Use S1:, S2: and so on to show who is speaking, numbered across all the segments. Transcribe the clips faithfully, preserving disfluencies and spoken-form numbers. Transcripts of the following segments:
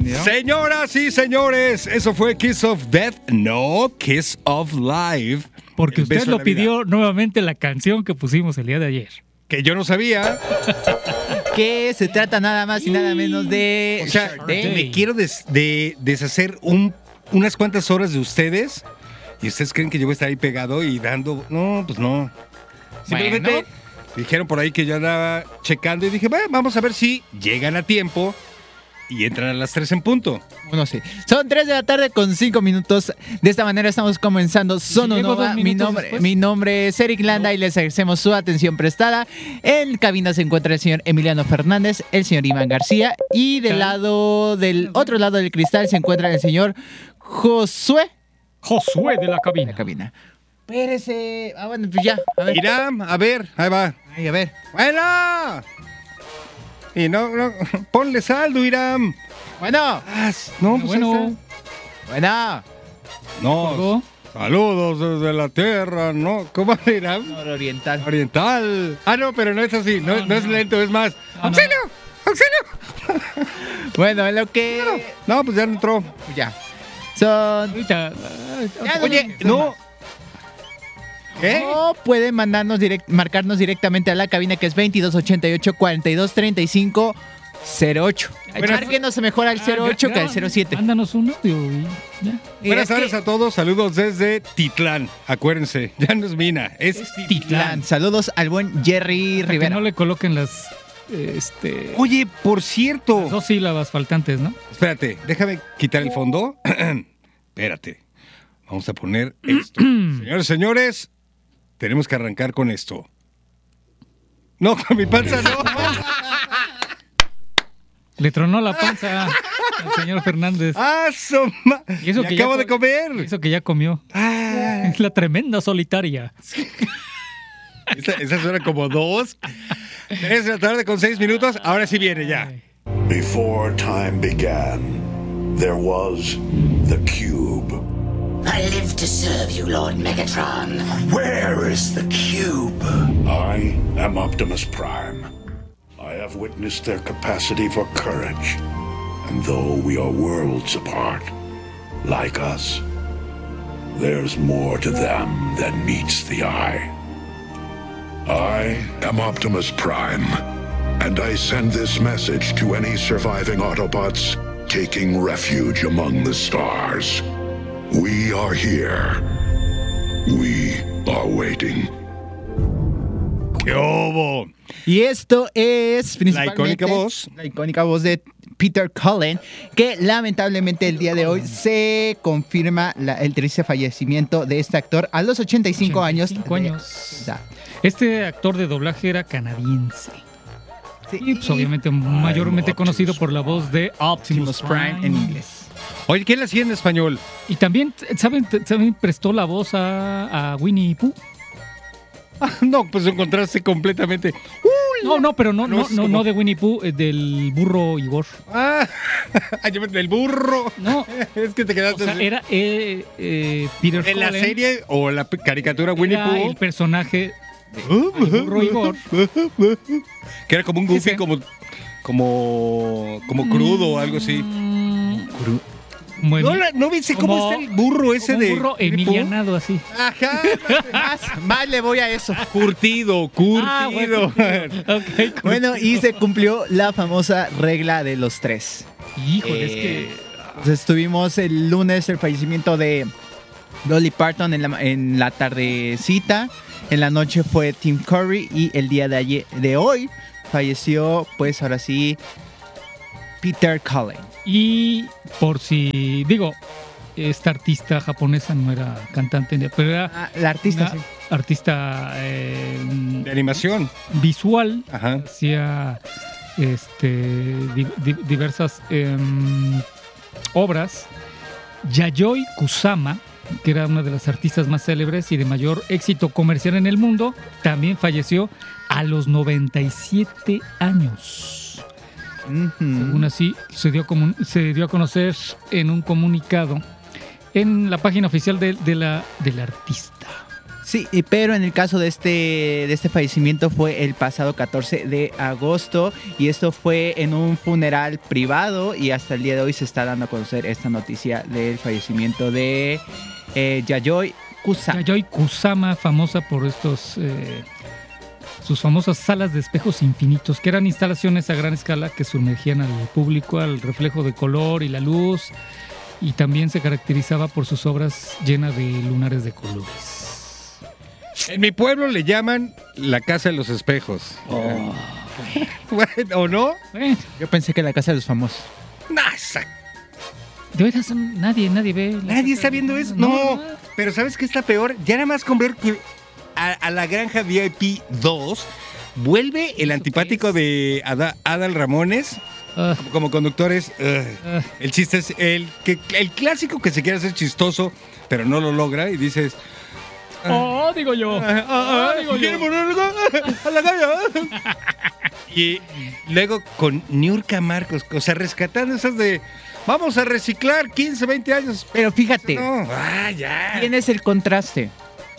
S1: ¿no?
S2: Señoras y señores, eso fue Kiss of Death, no Kiss of Life.
S1: Porque
S2: El
S1: usted
S2: beso
S1: lo
S2: de la vida.
S1: pidió nuevamente la canción que pusimos el día de ayer.
S2: Que yo no sabía.
S3: Que se trata nada más y nada menos de...
S2: O sea,
S3: de-
S2: me quiero des- de- deshacer un, unas cuantas horas de ustedes. Y ustedes creen que yo voy a estar ahí pegado y dando... No, pues no. Simplemente
S3: Bueno.
S2: dijeron por ahí que yo andaba checando y dije, bueno, vamos a ver si llegan a tiempo y entran a las tres en punto.
S3: Bueno, sí. Son tres de la tarde con cinco minutos. De esta manera estamos comenzando
S1: Si llego
S3: Sononova.
S1: dos
S3: Mi
S1: minutos
S3: nombre,
S1: después.
S3: mi nombre es Eric Landa y les agradecemos su atención prestada. En cabina se encuentra el señor Emiliano Fernández, el señor Iván García y del lado del otro lado del cristal se encuentra el señor Josué.
S1: Josué de la
S3: En
S1: cabina.
S3: la cabina. Espérese. Ah, bueno, pues ya. A ver.
S2: Irán, a ver, ahí va.
S3: Ay, a ver.
S2: ¡Bueno! Y no, no, ponle saldo, Irán.
S3: Bueno.
S2: Ah, no, pues
S1: Bueno.
S2: ahí está.
S3: Bueno.
S2: No,
S1: Colgó.
S2: saludos desde la tierra, ¿no? ¿Cómo era?
S3: Oriental.
S2: Oriental. Ah, no, pero no es así, no,
S1: No,
S2: no es
S1: no.
S2: lento, es más.
S1: No, no.
S2: ¡Auxilio! ¡Auxilio!
S3: Bueno, en lo que...
S2: No, pues ya entró.
S3: Ya. Son...
S1: Ahorita.
S3: Ya,
S2: Oye, no. ¿Qué?
S3: O pueden mandarnos direct, marcarnos directamente a la cabina que es veintidós ochenta y ocho cuarenta y dos treinta y cinco cero ocho.
S2: Bueno,
S3: Márquenos mejor al cero ocho que al cero siete.
S1: Mándanos un audio y ya.
S2: Buenas tardes a todos, saludos desde Titlán. Acuérdense, ya no es Mina, es Titlán.
S3: Titlán. Saludos al buen Jerry
S1: Para que
S3: Rivera.
S1: no le coloquen las este
S2: Oye, por cierto.
S1: dos sílabas faltantes, ¿no?
S2: Espérate, déjame quitar el fondo. Espérate. Vamos a poner esto. Señores, señores, tenemos que arrancar con esto. No, con mi panza no.
S1: Le tronó la panza al señor Fernández.
S2: ¡Ah, soma!
S1: Y eso
S2: Me
S1: que ya
S2: acabo
S1: co-
S2: de comer.
S1: Eso que ya comió.
S2: Ah,
S1: Es la tremenda solitaria.
S2: esa, esa suena como dos. Tres de la tarde con seis minutos. Ahora sí viene ya.
S4: Before time began, there was the cube.
S5: I live to serve you, Lord Megatron.
S4: Where is the cube? I am Optimus Prime. I have witnessed their capacity for courage. And though we are worlds apart, like us, there's more to them than meets the eye. I am Optimus Prime, and I send this message to any surviving Autobots taking refuge among the stars. We are here. We are waiting.
S2: ¡Qué obo!
S3: Y esto es principalmente
S2: icónica voz.
S3: la icónica voz de Peter Cullen, que lamentablemente el día de hoy se confirma la- el triste fallecimiento de este actor a los ochenta y cinco años.
S1: ochenta y cinco
S3: de
S1: años.
S3: edad.
S1: Este actor de doblaje era canadiense.
S3: Sí,
S1: Y pues obviamente mayormente conocido por la voz de Optimus
S3: Optimus Prime
S1: Prime
S3: en inglés.
S2: Oye, ¿quién la hacía en español?
S1: Y también, ¿saben? También prestó la voz a, a Winnie Pooh.
S2: Ah, no, pues encontraste completamente.
S1: No, no, pero no,
S2: No,
S1: no,
S2: es
S1: no,
S2: como-
S1: no de Winnie Pooh, eh, del burro Igor.
S2: Ah, yo me- del burro.
S1: No,
S2: Es que te
S1: o
S2: quedaste
S1: sea,
S2: así.
S1: era eh, eh, Peter
S2: En la
S1: Cullen,
S2: serie o la p- caricatura Winnie
S1: era
S2: Pooh.
S1: el personaje del burro Igor.
S2: Que era como un goofy,
S1: Ese.
S2: como, como, como crudo o algo así.
S1: Mm, como
S2: ¿No,
S1: emi-
S2: la- ¿No viste cómo
S1: como-
S2: está el burro ese
S1: como
S2: de
S1: un burro
S2: Winnie Pooh?
S1: emilianado así.
S2: Ajá.
S3: Más, más le voy a eso.
S2: Curtido, curtido.
S1: Ah, bueno. Ok,
S3: Bueno, y se cumplió la famosa regla de los tres.
S1: híjole, es
S3: Eh,
S1: que
S3: pues estuvimos el lunes el fallecimiento de Dolly Parton en la, en la tardecita. En la noche fue Tim Curry y el día de ayer, de hoy falleció, pues ahora sí, Peter Cullen.
S1: Y por si, digo, esta artista japonesa no era cantante, pero era
S3: Ah, la artista,
S1: una
S3: sí.
S1: artista eh,
S2: De animación.
S1: visual,
S2: Ajá.
S1: hacía este, di- di- diversas em, obras. Yayoi Kusama, que era una de las artistas más célebres y de mayor éxito comercial en el mundo, también falleció a los noventa y siete años.
S3: Ujú.
S1: Según así, se dio, comun- se dio a conocer en un comunicado en la página oficial de, de la, del artista.
S3: Sí, y- pero en el caso de este, de este fallecimiento fue el pasado catorce de agosto y esto fue en un funeral privado y hasta el día de hoy se está dando a conocer esta noticia del fallecimiento de eh, Yayoi Kusama.
S1: Yayoi Kusama, famosa por estos eh, sus famosas salas de espejos infinitos, que eran instalaciones a gran escala que sumergían al público al reflejo de color y la luz, y también se caracterizaba por sus obras llenas de lunares de colores.
S2: En mi pueblo le llaman la casa de los espejos.
S1: Oh,
S2: Bueno, ¿o no?
S1: bueno,
S3: Yo pensé que la casa de los famosos.
S2: Nah, esa-
S1: de veras, nadie, nadie ve. la
S2: Nadie
S1: casa
S2: está
S1: de-
S2: viendo eso. No, pero ¿sabes qué está peor? Ya nada más con ver que a, a la granja V I P dos vuelve el
S1: ¿Eso
S2: antipático
S1: qué
S2: de Ada- Adal Ramones
S1: Ah,
S2: como, como conductores. ugh.
S1: ah,
S2: El chiste es el, que, el clásico que se quiere hacer chistoso, pero no lo logra y dices...
S1: oh, digo yo.
S2: Ah, ah, ah,
S1: Oh, digo
S2: ¿quiere
S1: yo.
S2: poner algo? A la calle. Y luego con Niurka Marcos, o sea, rescatando esas de... Vamos a reciclar quince, veinte años.
S3: Pero fíjate,
S2: No, ah, ya.
S3: tienes el contraste.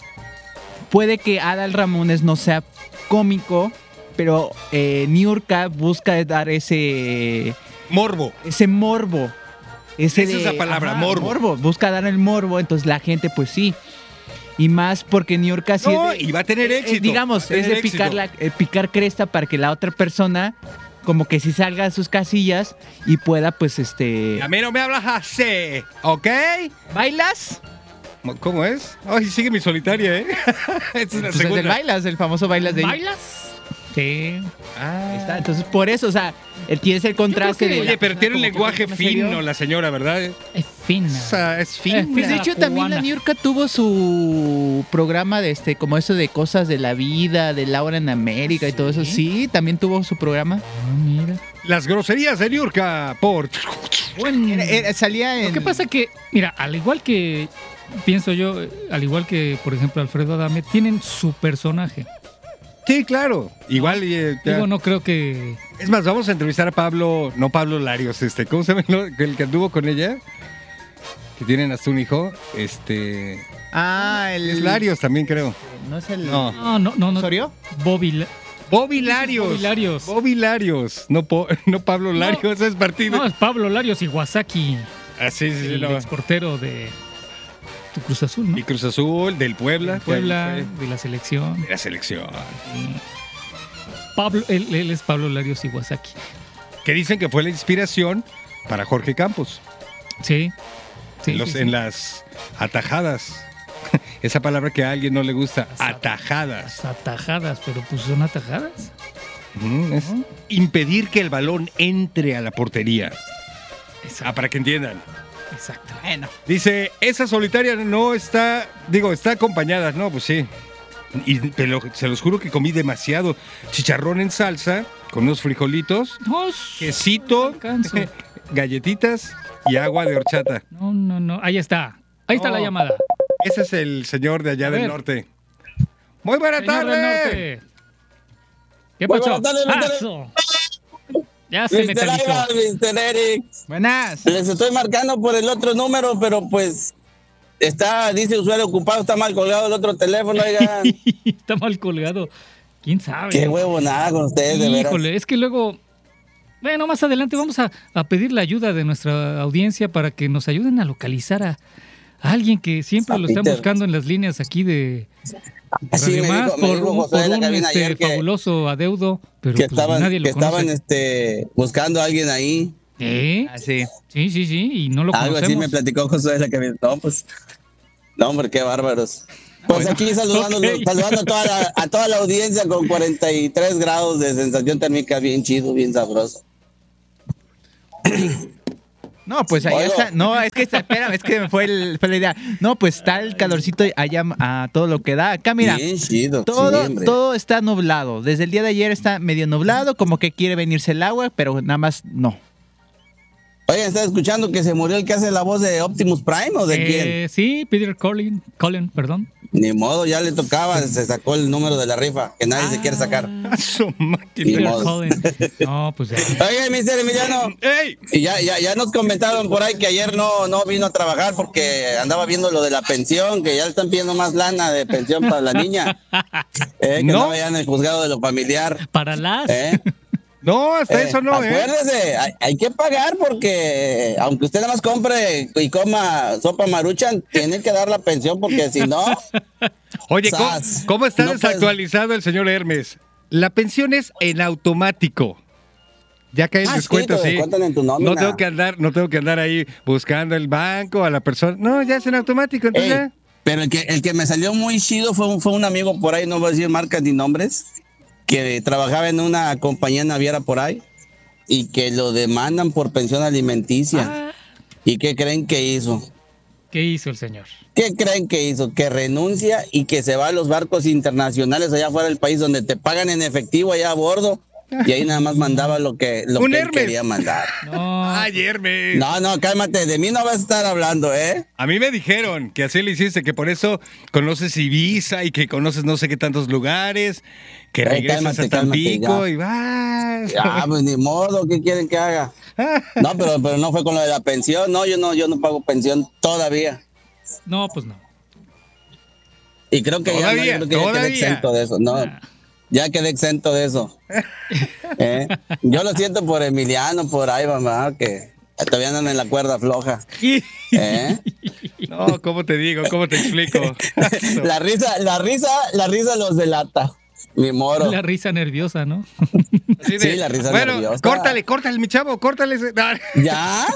S3: Puede que Adal Ramones no sea cómico, pero eh, Niurka busca dar ese,
S2: Morbo.
S3: ese morbo. Ese
S2: Esa es la palabra, morbo.
S3: Busca dar el morbo, entonces la gente pues sí. Y más porque Niurka sí
S2: No,
S3: es de-
S2: y va a tener
S3: eh,
S2: éxito.
S3: digamos,
S2: va a tener
S3: es de
S2: éxito.
S3: picar, la, eh, picar cresta para que la otra persona como que sí salga de sus casillas y pueda pues este...
S2: A mí no me hablas así, ¿ok?
S3: ¿Bailas?
S2: ¿Cómo es? Ay, sigue mi solitaria, ¿eh? Esta es la
S3: Pues es
S2: segunda.
S3: el bailas, el famoso bailas de ella.
S1: ¿Bailas? Sí.
S2: Ah.
S3: Ahí está, entonces por eso, o sea, él tiene ese contraste
S1: Yo creo que-
S3: de...
S2: Oye,
S3: la
S2: pero
S3: persona
S2: tiene un
S3: como que
S2: lenguaje
S3: más serio.
S2: fino la señora, ¿verdad?
S1: Es fina.
S2: O sea, es fina.
S1: Eh,
S3: Pues de
S1: la
S3: hecho también
S1: cubana.
S3: la Niurka tuvo su programa de este, como eso de cosas de la vida, de Laura en América y todo eso.
S1: ¿Sí?
S3: Sí, también tuvo su programa.
S1: Ah, mira.
S2: Las groserías de Niurka por...
S1: Bueno,
S3: Era- era- salía en...
S1: lo que pasa que, mira, al igual que, pienso yo, eh, al igual que, por ejemplo, Alfredo Adame, tienen su personaje.
S2: Sí, claro. Igual... eh, ya.
S1: Digo, no creo que...
S2: Es más, vamos a entrevistar a Pablo... No, Pablo Larios, este... ¿Cómo se llama el el que anduvo con ella? Que tienen hasta un hijo. Este...
S3: Ah, el...
S2: Es Larios también, creo.
S3: ¿No es el...
S2: No.
S1: No, no, no. no.
S3: ¿Osorio?
S1: Bobby. La-
S2: Bobby Larios.
S1: Bobby Larios.
S2: Bobby Larios. No, po- no Pablo Larios, es partido.
S1: No, es Pablo Larios Iwasaki,
S2: Ah, sí, sí, sí,
S1: el
S2: no.
S1: exportero de tu Cruz Azul, ¿no?
S2: Y Cruz Azul, del Puebla.
S1: De Puebla,
S2: que ahí fue
S1: de la selección.
S2: de la selección.
S1: Sí. Pablo, él, él es Pablo Larios Iwasaki.
S2: Que dicen que fue la inspiración para Jorge Campos.
S1: Sí. Sí,
S2: en, los-
S1: sí,
S2: en
S1: sí.
S2: las atajadas. Esa palabra que a alguien no le gusta.
S1: Las
S2: Atajadas.
S1: Las atajadas, pero pues son atajadas.
S2: Ujú, es impedir que el balón entre a la portería. Ah, para que entiendan.
S1: Exacto.
S3: Bueno.
S2: Dice, esa solitaria no está, digo, está acompañada. No, pues sí. Y te lo- se los juro que comí demasiado. Chicharrón en salsa, con unos frijolitos,
S1: No,
S2: quesito,
S1: no alcanzo.
S2: galletitas y agua de horchata.
S1: No, no, no. Ahí está. Ahí está
S2: No.
S1: la llamada.
S2: Ese es el señor de allá
S1: A
S2: del
S1: ver.
S2: norte. Muy buena
S1: Señor
S2: tarde.
S1: del norte. ¿Qué
S6: Muy
S1: pasó?
S6: buenas tardes, mister
S1: ¡Aso! Ya se
S6: mister
S1: metalizó.
S6: Agas, mister Eric.
S3: Buenas.
S6: Les estoy marcando por el otro número, pero pues está, dice usuario ocupado, está mal colgado el otro teléfono, oigan.
S1: Está mal colgado. ¿Quién sabe?
S6: Qué huevo nada con ustedes, de veras.
S1: Híjole, es que luego... Bueno, más adelante vamos a, a pedir la ayuda de nuestra audiencia para que nos ayuden a localizar a, a alguien que siempre
S6: A
S1: lo están
S6: Peter.
S1: buscando en las líneas aquí de
S6: Así
S1: Radio
S6: me
S1: Más
S6: dijo- me
S1: por
S6: dijo
S1: un,
S6: José
S1: por
S6: de la
S1: un,
S6: cabina
S1: este,
S6: ayer que-
S1: fabuloso adeudo, pero
S6: que
S1: pues
S6: estaban,
S1: nadie lo
S6: que estaban
S1: conoce.
S6: este, buscando a alguien ahí.
S1: ¿Eh?
S3: Ah, sí.
S1: Sí, sí, sí, y no lo
S6: Algo así
S1: conocemos.
S6: me platicó José de la cabina. No, pues, no, hombre, qué bárbaros. Pues
S1: Bueno,
S6: aquí saludando,
S1: ok.
S6: saludando a, toda la, a toda la audiencia con cuarenta y tres grados de sensación térmica, bien chido, bien sabroso.
S3: No, pues ahí
S6: Oigo.
S3: está. No, es que está, espérame, es que me fue, el- fue la idea. No, pues está el calorcito allá a todo lo que da. Acá, mira,
S6: Bien chido,
S3: todo,
S6: sí, hombre.
S3: todo está nublado. Desde el día de ayer está medio nublado, como que quiere venirse el agua, pero nada más no.
S6: Oye, ¿estás escuchando que se murió el que hace la voz de Optimus Prime o de
S1: Eh,
S6: quién?
S1: sí, Peter Cullen, Cullen, perdón.
S6: Ni modo, ya le tocaba, se sacó el número de la rifa, que nadie se quiere sacar.
S2: A su máquina.
S6: Ni
S1: Peter
S6: modo.
S1: Cullen. No, pues ya.
S6: Oye, mister Emiliano,
S2: ¡Ey!
S6: y ya, ya, ya nos comentaron por ahí que ayer no, no vino a trabajar porque andaba viendo lo de la pensión, que ya le están pidiendo más lana de pensión para la niña. Eh, que
S2: No.
S6: no vayan en el juzgado de lo familiar.
S1: Para las.
S6: ¿Eh?
S2: No, hasta
S6: Eh,
S2: eso no, ¿eh?
S6: Acuérdese, hay, hay que pagar porque aunque usted nada más compre y coma sopa maruchan, tiene que dar la pensión porque si no,
S2: Oye, ¿cómo,
S6: Sas.
S2: cómo está
S6: No puedes-
S2: desactualizado el señor Hermes? La pensión es en automático. Ya cae el
S6: Ah, sí,
S2: descuento,
S6: te
S2: sí.
S6: descuentan en tu nómina.
S2: No tengo que andar, no tengo que andar ahí buscando el banco a la persona. No, ya es en automático, entonces
S6: Ey,
S2: ya.
S6: pero el que, el que me salió muy chido fue un, fue un amigo por ahí, no voy a decir marcas ni nombres, que trabajaba en una compañía naviera por ahí y que lo demandan por pensión alimenticia.
S1: Ah,
S6: ¿Y qué creen que hizo?
S1: ¿qué hizo el señor?
S6: ¿Qué creen que hizo? Que renuncia y que se va a los barcos internacionales allá afuera del país donde te pagan en efectivo allá a bordo y ahí nada más mandaba lo que, lo
S2: Un
S6: que él
S2: Hermes.
S6: quería mandar.
S1: No,
S2: Ay, Hermes.
S6: No, no, cálmate, de mí no vas a estar hablando, ¿eh?
S2: A mí me dijeron que así le hiciste, que por eso conoces Ibiza y que conoces no sé qué tantos lugares, que
S6: Ey,
S2: regresas
S6: cálmate,
S2: a
S6: cálmate,
S2: Tampico
S6: ya.
S2: y vas.
S6: Ah, pues ni modo, ¿qué quieren que haga? No, pero, pero no fue con lo de la pensión, no, yo no, yo no pago pensión todavía.
S1: no, pues no.
S6: Y creo que ya, no,
S2: Todavía,
S6: yo creo que ya quedé
S2: todavía.
S6: exento de eso, no,
S1: Ah.
S6: ya quedé exento de eso. ¿Eh? Yo lo siento por Emiliano, por ahí, mamá, que todavía andan en la cuerda floja. ¿Eh?
S2: No, ¿cómo te digo? ¿Cómo te explico?
S6: La risa, la risa, la risa los delata. Mi moro.
S1: La risa nerviosa, ¿no?
S2: Así de,
S6: Sí, la risa
S2: bueno,
S6: nerviosa.
S2: córtale, córtale, mi chavo, córtale. ese- no.
S6: ¿Ya?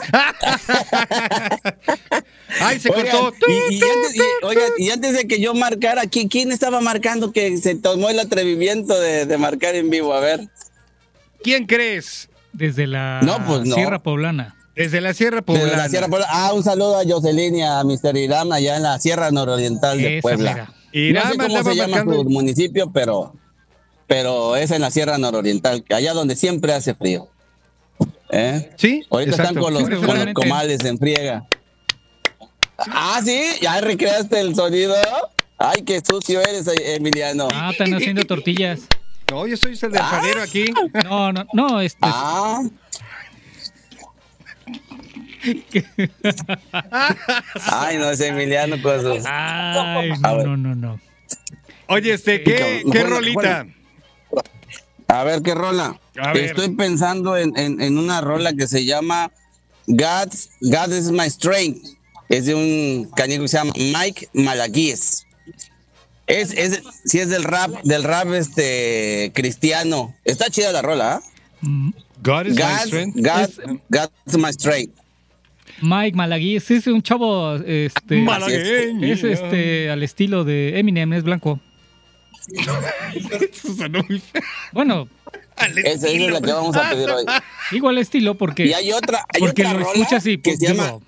S2: Ay, se
S6: Oigan,
S2: cortó.
S6: y, y antes, y- oigan, y antes de que yo marcara, ¿quién, quién estaba marcando que se tomó el atrevimiento de, de marcar en vivo? A ver.
S2: ¿Quién crees?
S1: Desde la
S6: No, pues no.
S1: Sierra Poblana.
S2: Desde la Sierra
S6: Desde
S2: Poblana.
S6: la Sierra Puebla. Ah, un saludo a Jocelyn y a mister Irán allá en la Sierra Nororiental de
S1: Esa
S6: Puebla.
S1: mera.
S2: Y
S6: No
S2: nada
S6: sé
S2: más
S6: cómo
S2: andaba
S6: se llama
S2: marcando.
S6: su municipio, pero, pero es en la Sierra Nororiental, allá donde siempre hace frío. ¿Eh?
S2: Sí,
S6: Ahorita
S2: exacto.
S6: están con los,
S1: Sí,
S6: con los
S1: seguramente.
S6: comales en friega. Ah, sí, ya recreaste el sonido. Ay, qué sucio eres, Emiliano.
S1: Ah, están haciendo tortillas.
S2: No, yo soy el alfarero aquí.
S1: No, no, no, este.
S6: Ah, ay, no es Emiliano con sus...
S1: Ay,
S6: A
S1: no,
S6: ver.
S1: no, no, no.
S2: Oye, este, ¿qué, qué
S6: Bueno,
S2: rolita?
S6: A ver, ¿qué rola?
S2: A ver.
S6: Estoy pensando en, en, en una rola que se llama God's, God is my strength. Es de un cañero que se llama Mike Malaguíes. Es, es, sí es del rap, del rap este cristiano. Está chida la rola, ¿ah?
S1: Mm,
S2: God is my
S6: God,
S2: strength.
S6: God, God's my strength.
S1: Mike Malaguís es un chavo, este,
S2: Malagueño.
S1: es este al estilo de Eminem, es blanco.
S2: Eso sonó muy feo.
S1: Bueno,
S6: Esa es la que vamos a pedir hoy.
S1: igual estilo porque
S6: Y hay otra, hay
S1: porque
S6: otra
S1: lo
S6: rola
S1: escuchas y
S6: que
S1: pues,
S6: se llama,
S1: digo,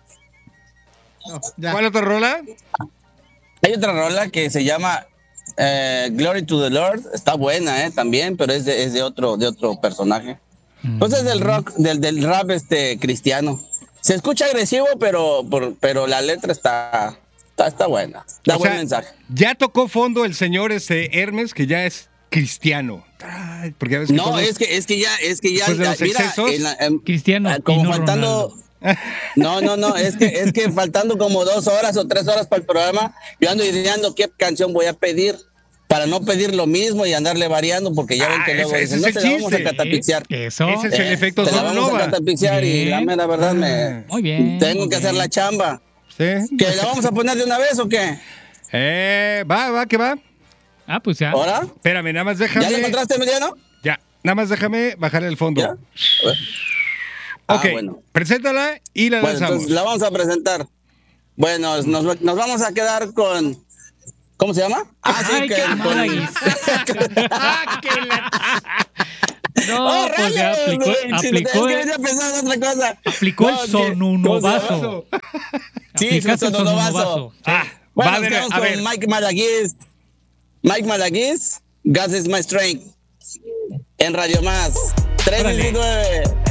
S3: Ya.
S2: ¿Cuál otra rola?
S6: hay otra rola que se llama eh, Glory to the Lord. Está buena, eh, también, pero es de, es de otro, de otro personaje. Pues es del rock, del, del rap este cristiano. Se escucha agresivo, pero, por- pero la letra está, está, está buena. Da
S2: O
S6: buen
S2: sea,
S6: mensaje.
S2: ya tocó fondo el señor este Hermes, que ya es cristiano. Ay, porque ya ves que
S6: No,
S2: todos-
S6: es que, es que ya, es que ya,
S2: Después de
S6: ya-
S2: los
S6: mira,
S2: excesos,
S6: en la- en-
S1: cristiano
S6: ah,
S1: y
S6: como
S1: no
S6: faltando,
S1: Ronaldo.
S6: no, no, no, es que, es que faltando como dos horas o tres horas para el programa, yo ando ideando qué canción voy a pedir. Para no pedir lo mismo y andarle variando, porque ya ven
S2: Ah,
S6: que luego
S2: ese-
S6: dicen,
S2: ese
S6: no
S2: es
S6: te
S2: el
S6: la vamos a
S2: chiste.
S6: catapixiar.
S1: Eso.
S2: Ese es el
S6: Eh,
S2: efecto
S6: te la vamos a
S2: Sonova.
S6: catapixiar y
S1: Bien.
S6: la mera verdad me...
S1: Muy bien.
S6: Tengo
S1: muy
S6: que hacer
S1: bien.
S6: la chamba.
S2: Sí.
S6: ¿Que la vamos a poner de una vez o qué?
S2: Eh, va, va, que va.
S1: Ah, pues ya.
S6: ¿Ahora?
S2: Espérame, nada más déjame.
S6: ¿Ya la encontraste, Emiliano?
S2: Ya, nada más déjame bajar el fondo.
S6: ¿Ya? Ah,
S2: Ok,
S6: bueno.
S2: preséntala y la
S6: Bueno,
S2: lanzamos.
S6: entonces la vamos a presentar. Bueno, nos, nos vamos a quedar con... ¿Cómo se llama? Ah, sí,
S1: Ay,
S6: que-
S1: qué
S6: con-
S1: Malaguís.
S2: Ah, que la-
S1: No,
S6: ¡Oh,
S1: pues ya
S6: rayos!
S1: aplicó,
S6: Sí,
S1: aplicó,
S6: es que
S1: el-
S6: venía pensando en otra cosa.
S1: aplicó el
S6: No, que-
S1: sonunovaso.
S6: Sí,
S1: Aplicaste el
S6: sonunovaso.
S1: sonunovaso.
S2: Ah,
S6: Bueno,
S2: va
S6: nos
S2: de
S6: quedamos
S2: a ver.
S6: con Mike Malaguís. Mike Malaguís, God is my strength. En Radio Más. tres
S1: Órale.
S6: diecinueve.